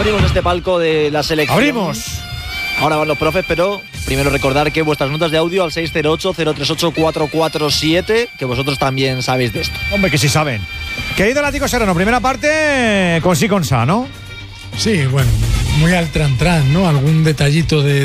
abrimos este palco de la selección. ¡Abrimos! Ahora van los profes, pero primero recordar que vuestras notas de audio al 608-038-447, que vosotros también sabéis de esto. Hombre, que sí saben. Querido Látigo Serrano, primera parte con sí con sa, ¿no? Sí, bueno, muy al tran, ¿no? Algún detallito de